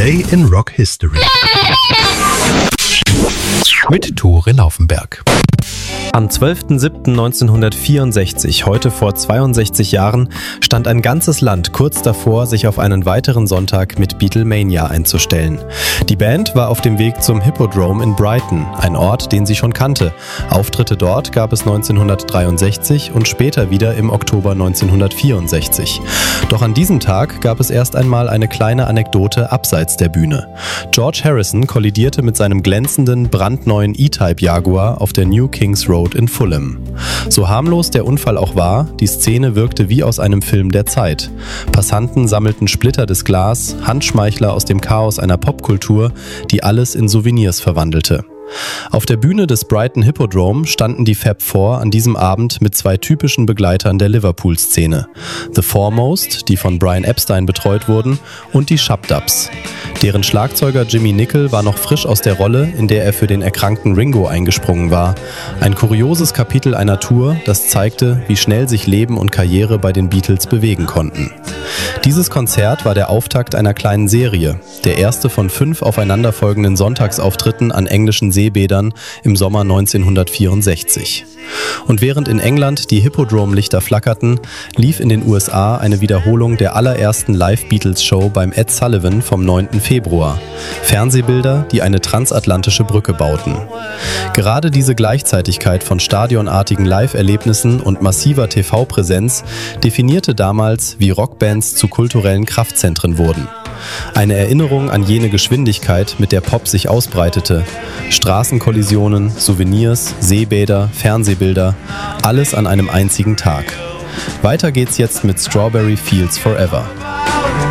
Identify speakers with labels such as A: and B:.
A: Today in Rock History mit Tore Laufenberg.
B: Am 12.07.1964, heute vor 62 Jahren, stand ein ganzes Land kurz davor, sich auf einen weiteren Sonntag mit Beatlemania einzustellen. Die Band war auf dem Weg zum Hippodrome in Brighton, ein Ort, den sie schon kannte. Auftritte dort gab es 1963 und später wieder im Oktober 1964. Doch an diesem Tag gab es erst einmal eine kleine Anekdote abseits der Bühne. George Harrison kollidierte mit seinem glänzenden, brandneuen E-Type Jaguar auf der New Kings Road in Fulham. So harmlos der Unfall auch war, die Szene wirkte wie aus einem Film der Zeit. Passanten sammelten splitterndes Glas, Handschmeichler aus dem Chaos einer Popkultur, die alles in Souvenirs verwandelte. Auf der Bühne des Brighton Hippodrome standen die Fab Four an diesem Abend mit zwei typischen Begleitern der Liverpool-Szene. The Foremost, die von Brian Epstein betreut wurden, und die Shabdabs. Deren Schlagzeuger Jimmy Nicol war noch frisch aus der Rolle, in der er für den erkrankten Ringo eingesprungen war. Ein kurioses Kapitel einer Tour, das zeigte, wie schnell sich Leben und Karriere bei den Beatles bewegen konnten. Dieses Konzert war der Auftakt einer kleinen Serie, der erste von 5 aufeinanderfolgenden Sonntagsauftritten an englischen Seebädern im Sommer 1964. Und während in England die Hippodrome-Lichter flackerten, lief in den USA eine Wiederholung der allerersten Live-Beatles-Show beim Ed Sullivan vom 9. Februar. Fernsehbilder, die eine transatlantische Brücke bauten. Gerade diese Gleichzeitigkeit von stadionartigen Live-Erlebnissen und massiver TV-Präsenz definierte damals, wie Rockbands zu kulturellen Kraftzentren wurden. Eine Erinnerung an jene Geschwindigkeit, mit der Pop sich ausbreitete. Straßenkollisionen, Souvenirs, Seebäder, Fernsehbilder, alles an einem einzigen Tag. Weiter geht's jetzt mit Strawberry Fields Forever.